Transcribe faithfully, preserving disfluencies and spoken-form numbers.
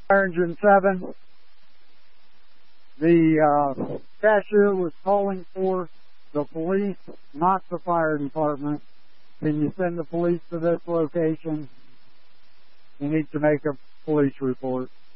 Fire engine seven. The uh, cashier was calling for the police, not the fire department. Can you send the police to this location? We need to make a police report.